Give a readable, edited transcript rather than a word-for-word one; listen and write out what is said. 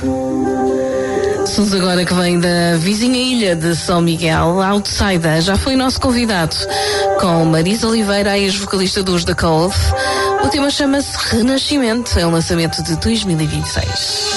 Sons agora que vem da vizinha ilha de São Miguel, Outsider, já foi nosso convidado, com Marisa Oliveira, ex-vocalista dos The Cove. O tema chama-se Renascimento, é um lançamento de 2026.